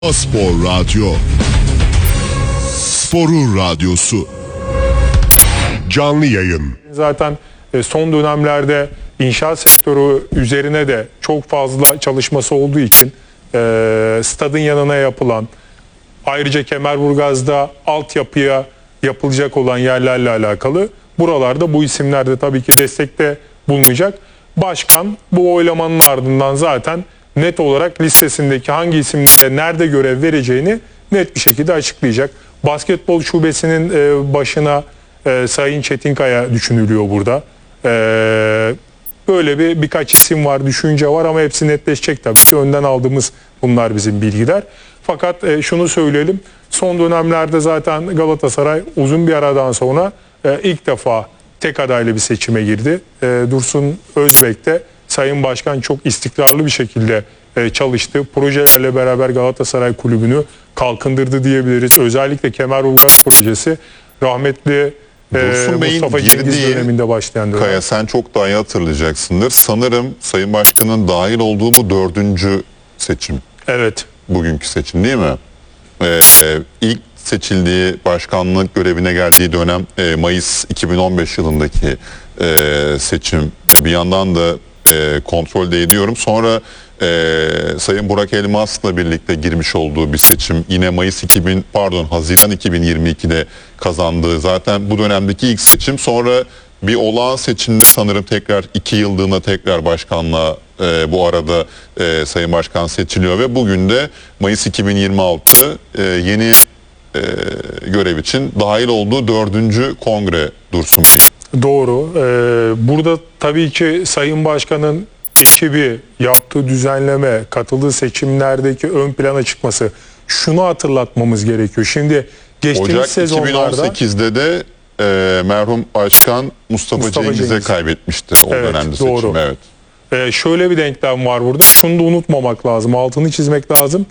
Spor Radyo, Sporun Radyosu, canlı yayın. Zaten son dönemlerde inşaat sektörü üzerine de çok fazla çalışması olduğu için stadın yanına yapılan, ayrıca Kemerburgaz'da altyapıya yapılacak olan yerlerle alakalı buralarda bu isimler de tabii ki destekte bulunacak. Başkan bu oylamanın ardından zaten net olarak listesindeki hangi isimlere nerede görev vereceğini net bir şekilde açıklayacak. Basketbol şubesinin başına Sayın Çetinkaya düşünülüyor burada. Böyle birkaç isim var, düşünce var ama hepsi netleşecek tabii ki. Önden aldığımız bunlar bizim bilgiler. Fakat şunu söyleyelim, son dönemlerde zaten Galatasaray uzun bir aradan sonra ilk defa tek adaylı bir seçime girdi. Dursun Özbek de Sayın Başkan çok istikrarlı bir şekilde çalıştı. Projelerle beraber Galatasaray Kulübü'nü kalkındırdı diyebiliriz. Özellikle Kemerburgaz projesi rahmetli Mustafa Cengiz döneminde başlayan dönem. Kaya, sen çok daha iyi hatırlayacaksındır. Sanırım Sayın Başkan'ın dahil olduğu bu 4. seçim. Evet. Bugünkü seçim değil mi? İlk seçildiği, başkanlık görevine geldiği dönem Mayıs 2015 yılındaki seçim. Bir yandan da kontrol ediyorum. Sonra Sayın Burak Elmas'la birlikte girmiş olduğu bir seçim. Yine Haziran 2022'de kazandığı zaten bu dönemdeki ilk seçim. Sonra bir olağan seçimde sanırım tekrar 2 yıllığına tekrar başkanlığa bu arada Sayın Başkan seçiliyor ve bugün de Mayıs 2026 yeni görev için dahil olduğu 4. kongre Dursun Bey. Doğru. Burada tabii ki Sayın Başkan'ın ekibi yaptığı düzenleme, katıldığı seçimlerdeki ön plana çıkması, şunu hatırlatmamız gerekiyor. Şimdi geçtiğimiz Ocak sezonlarda 2018'de de merhum Başkan Mustafa Cengiz'e kaybetmişti o dönemde seçim. Doğru. Evet. Şöyle bir denklem var burada. Şunu da unutmamak lazım, altını çizmek lazım.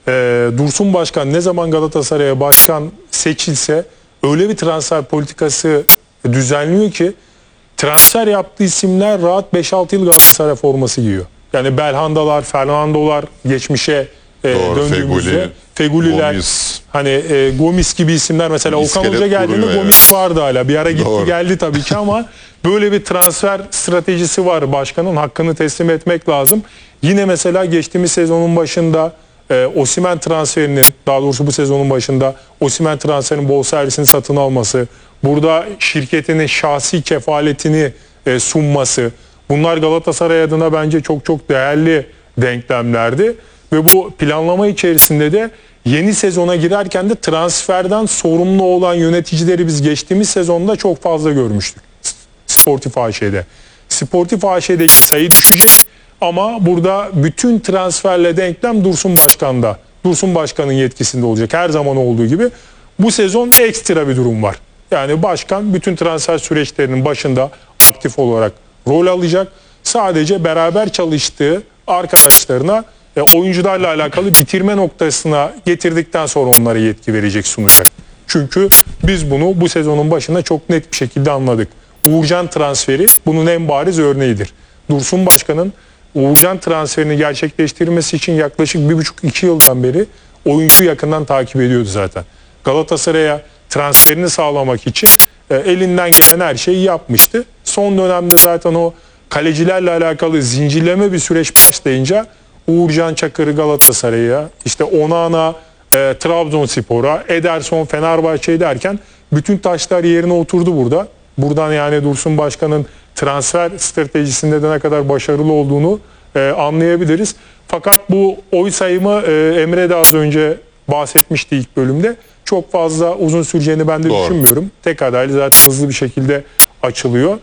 Dursun Başkan ne zaman Galatasaray'a başkan seçilse öyle bir transfer politikası düzenliyor ki transfer yaptığı isimler rahat 5-6 yıl Galatasaray forması giyiyor. Yani Belhandalar, Fernandolar geçmişe döndüğümüzde, Feguliler, Gomis. hani Gomis gibi isimler, mesela Okan Hoca geldiğinde Gomis vardı hala. Bir ara gitti geldi tabii ki ama böyle bir transfer stratejisi var başkanın, hakkını teslim etmek lazım. Yine mesela geçtiğimiz sezonun başında Osimhen transferinin, daha doğrusu bu sezonun başında Osimhen transferinin bonservisini satın alması, burada şirketinin şahsi kefaletini sunması, bunlar Galatasaray adına bence çok çok değerli denklemlerdi. Ve bu planlama içerisinde de yeni sezona girerken de transferden sorumlu olan yöneticileri biz geçtiğimiz sezonda çok fazla görmüştük. Sportif AŞ'de. Sportif AŞ'deki sayı düşecek ama burada bütün transferle denklem Dursun Başkan'da. Dursun Başkan'ın yetkisinde olacak her zaman olduğu gibi. Bu sezon ekstra bir durum var. Yani başkan bütün transfer süreçlerinin başında aktif olarak rol alacak. Sadece beraber çalıştığı arkadaşlarına oyuncularla alakalı bitirme noktasına getirdikten sonra onlara yetki verecek, sunacak. Çünkü biz bunu bu sezonun başında çok net bir şekilde anladık. Uğurcan transferi bunun en bariz örneğidir. Dursun Başkan'ın Uğurcan transferini gerçekleştirmesi için yaklaşık 1,5-2 yıldan beri oyuncuyu yakından takip ediyordu zaten. Galatasaray'a transferini sağlamak için elinden gelen her şeyi yapmıştı. Son dönemde zaten o kalecilerle alakalı zincirleme bir süreç başlayınca Uğurcan Çakır'ı Galatasaray'a, işte Onana Trabzonspor'a, Ederson Fenerbahçe'ye derken bütün taşlar yerine oturdu burada. Buradan yani Dursun Başkan'ın transfer stratejisinde de ne kadar başarılı olduğunu anlayabiliriz. Fakat bu oy sayımı Emre de az önce bahsetmişti ilk bölümde. Çok fazla uzun süreceğini ben de düşünmüyorum. Tek adaylı zaten hızlı bir şekilde açılıyor.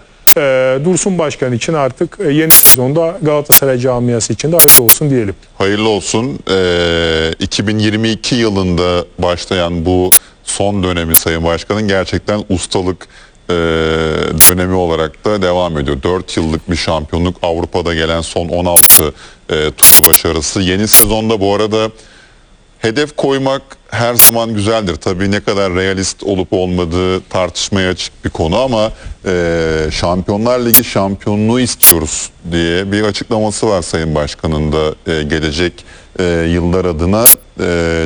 Dursun Başkan için artık yeni sezonda Galatasaray camiası için de hayırlı olsun diyelim. Hayırlı olsun. 2022 yılında başlayan bu son dönemi Sayın Başkan'ın gerçekten ustalık dönemi olarak da devam ediyor. 4 yıllık bir şampiyonluk, Avrupa'da gelen son 16 tur başarısı. Yeni sezonda bu arada hedef koymak her zaman güzeldir. Tabii ne kadar realist olup olmadığı tartışmaya açık bir konu ama Şampiyonlar Ligi şampiyonluğu istiyoruz diye bir açıklaması var Sayın Başkan'ın da gelecek yıllar adına